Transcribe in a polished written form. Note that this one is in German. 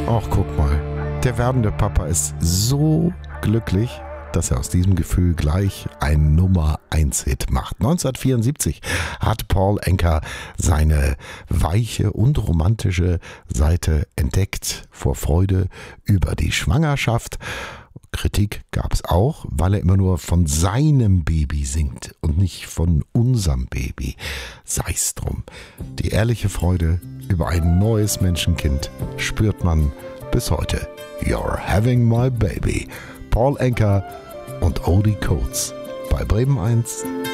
Ach, guck mal, der werdende Papa ist so glücklich, dass er aus diesem Gefühl gleich einen Nummer-1-Hit macht. 1974 hat Paul Anka seine weiche und romantische Seite entdeckt vor Freude über die Schwangerschaft. Kritik gab es auch, weil er immer nur von seinem Baby singt und nicht von unserem Baby. Sei's drum. Die ehrliche Freude über ein neues Menschenkind spürt man bis heute. You're having my baby. Paul Anka und Oldie Coates bei Bremen 1.